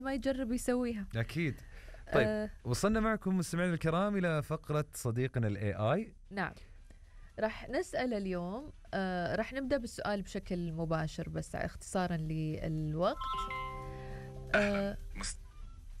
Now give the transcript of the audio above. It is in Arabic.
ما يجرب يسويها. أكيد. طيب وصلنا معكم مستمعينا الكرام إلى فقرة صديقنا AI. نعم، راح نسأل اليوم، راح نبدأ بالسؤال بشكل مباشر بس اختصارا للوقت.